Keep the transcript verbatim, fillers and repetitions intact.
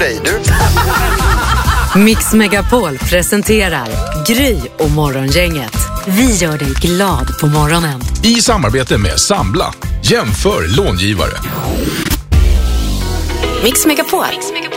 dig, du. Mix Megapol presenterar Gry och Morgongänget. Vi gör dig glad på morgonen. I samarbete med Sambla. Jämför långivare. Mix Megapol. Mix Megapol.